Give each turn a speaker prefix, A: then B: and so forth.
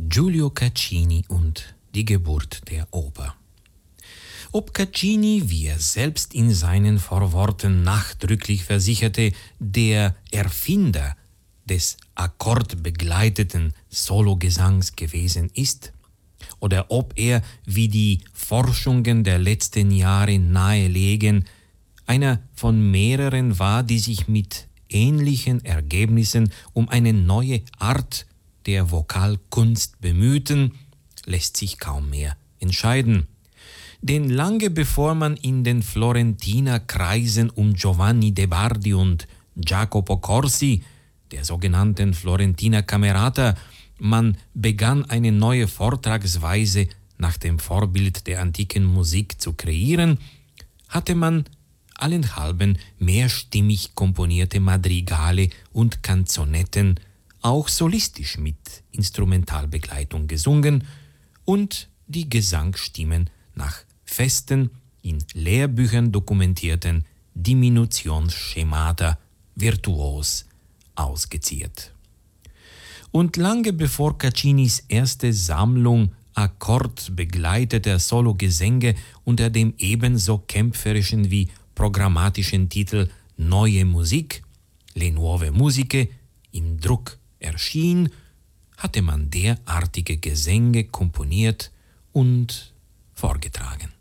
A: Giulio Caccini und die Geburt der Oper. Ob Caccini, wie er selbst in seinen Vorworten nachdrücklich versicherte, der Erfinder des akkordbegleiteten Sologesangs gewesen ist, oder ob er, wie die Forschungen der letzten Jahre nahelegen, einer von mehreren war, die sich mit ähnlichen Ergebnissen um eine neue Art der Vokalkunst bemühten, lässt sich kaum mehr entscheiden. Denn lange bevor man in den Florentiner Kreisen um Giovanni de Bardi und Jacopo Corsi, der sogenannten Florentiner Camerata, man begann eine neue Vortragsweise nach dem Vorbild der antiken Musik zu kreieren, hatte man allenthalben mehrstimmig komponierte Madrigale und Kanzonetten, auch solistisch mit Instrumentalbegleitung gesungen und die Gesangsstimmen nach festen, in Lehrbüchern dokumentierten Diminutionsschemata virtuos ausgeziert. Und lange bevor Caccinis erste Sammlung akkordbegleiteter Sologesänge unter dem ebenso kämpferischen wie programmatischen Titel Neue Musik, Le Nuove Musiche, im Druck erschien, hatte man derartige Gesänge komponiert und vorgetragen.